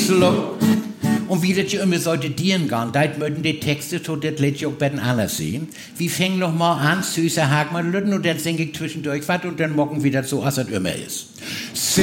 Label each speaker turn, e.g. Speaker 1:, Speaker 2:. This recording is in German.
Speaker 1: so. Und wie das ja immer sollte dienen gehen, da möchten die Texte, so das lädt ja auch bei den anderen sehen. Wir fangen noch mal an, süßer Hagmann und dann singe ich zwischendurch was und dann morgen wieder so, als es immer ist.